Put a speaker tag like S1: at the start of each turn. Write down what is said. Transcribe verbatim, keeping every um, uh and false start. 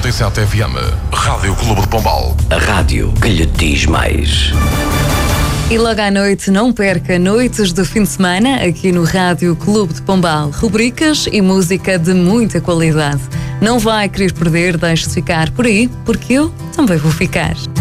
S1: noventa e sete F M. Rádio Clube de Pombal.
S2: A rádio que lhe diz mais.
S3: E logo à noite não perca noites de fim de semana aqui no Rádio Clube de Pombal. Rubricas e música de muita qualidade. Não vai querer perder, deixe-se ficar por aí, porque eu também vou ficar.